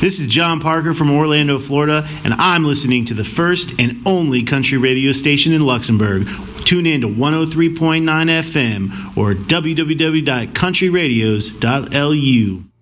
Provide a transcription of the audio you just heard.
This is John Parker from Orlando, Florida, and I'm listening to the first and only country radio station in Luxembourg. Tune in to 103.9 FM or www.countryradios.lu.